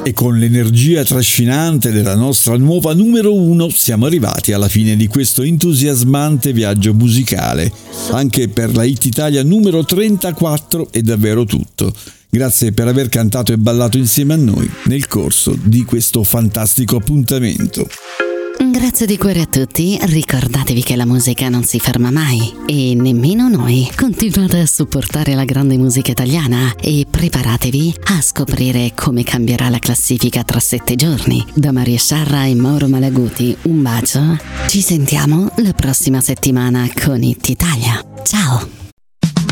E con l'energia trascinante della nostra nuova numero 1 siamo arrivati alla fine di questo entusiasmante viaggio musicale. Anche per la Hit Italia numero 34 è davvero tutto. Grazie per aver cantato e ballato insieme a noi nel corso di questo fantastico appuntamento. Grazie di cuore a tutti, ricordatevi che la musica non si ferma mai e nemmeno noi. Continuate a supportare la grande musica italiana e preparatevi a scoprire come cambierà la classifica tra 7 giorni. Da Maria Sciarra e Mauro Malaguti, un bacio. Ci sentiamo la prossima settimana con Hit Italia. Ciao!